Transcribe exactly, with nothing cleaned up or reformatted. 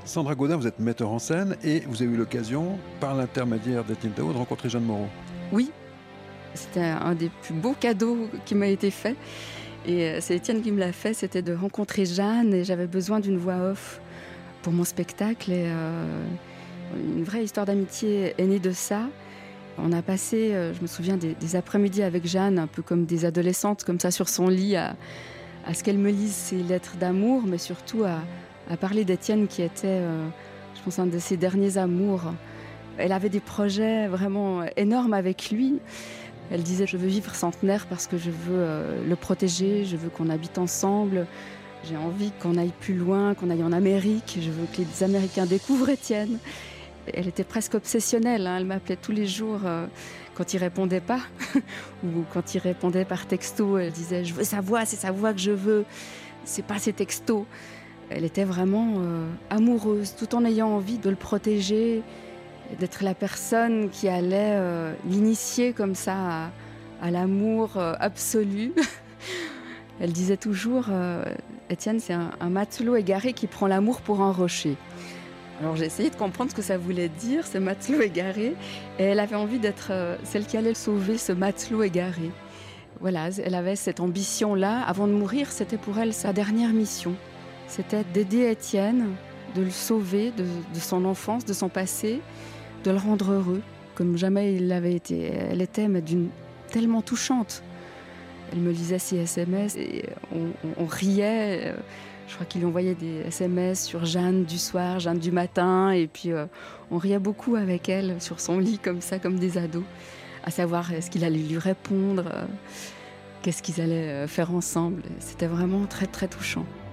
Sandra Gaudin, vous êtes metteur en scène et vous avez eu l'occasion, par l'intermédiaire d'Étienne Dao, de rencontrer Jeanne Moreau. Oui, c'était un des plus beaux cadeaux qui m'a été fait. Et c'est Étienne qui me l'a fait, c'était de rencontrer Jeanne et j'avais besoin d'une voix off pour mon spectacle. Et euh, une vraie histoire d'amitié est née de ça. On a passé, je me souviens, des, des après-midi avec Jeanne, un peu comme des adolescentes, comme ça sur son lit, à, à ce qu'elle me lise ses lettres d'amour, mais surtout à, à parler d'Étienne qui était, euh, je pense, un de ses derniers amours. Elle avait des projets vraiment énormes avec lui. Elle disait « Je veux vivre centenaire parce que je veux euh, le protéger, je veux qu'on habite ensemble, j'ai envie qu'on aille plus loin, qu'on aille en Amérique, je veux que les Américains découvrent Étienne ». Elle était presque obsessionnelle, hein. Elle m'appelait tous les jours euh, quand il répondait pas ou quand il répondait par texto. Elle disait « Je veux sa voix, c'est sa voix que je veux, c'est pas ses textos ». Elle était vraiment euh, amoureuse, tout en ayant envie de le protéger, d'être la personne qui allait euh, l'initier comme ça à, à l'amour euh, absolu. Elle disait toujours euh, « Étienne, c'est un, un matelot égaré qui prend l'amour pour un rocher ». Alors j'ai essayé de comprendre ce que ça voulait dire, ce matelot égaré, et elle avait envie d'être euh, celle qui allait sauver ce matelot égaré. Voilà, elle avait cette ambition-là. Avant de mourir, c'était pour elle sa dernière mission. C'était d'aider Étienne, de le sauver de, de son enfance, de son passé, de le rendre heureux, comme jamais il l'avait été. Elle était mais d'une tellement touchante. Elle me lisait ses S M S et on, on, on riait. Je crois qu'il envoyait des S M S sur Jeanne du soir, Jeanne du matin, et puis euh, on riait beaucoup avec elle sur son lit comme ça, comme des ados, à savoir est-ce qu'il allait lui répondre, euh, qu'est-ce qu'ils allaient faire ensemble. C'était vraiment très très touchant.